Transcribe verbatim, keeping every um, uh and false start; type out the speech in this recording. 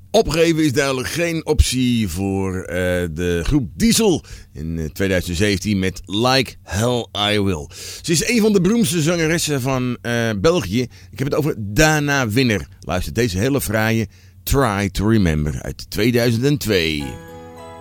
Opgeven is duidelijk geen optie voor uh, de groep Diesel in uh, twintig zeventien met Like Hell I Will. Ze is een van de beroemdste zangeressen van uh, België. Ik heb het over Dana Winner. Luister deze hele fraaie Try to Remember uit tweeduizend twee.